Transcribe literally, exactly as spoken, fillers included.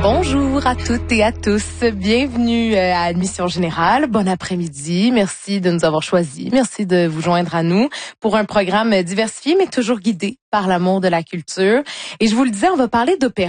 Bonjour à toutes et à tous. Bienvenue à Admission Générale. Bon après-midi. Merci de nous avoir choisis. Merci de vous joindre à nous pour un programme diversifié mais toujours guidé par l'amour de la culture. Et je vous le disais, on va parler d'opéra.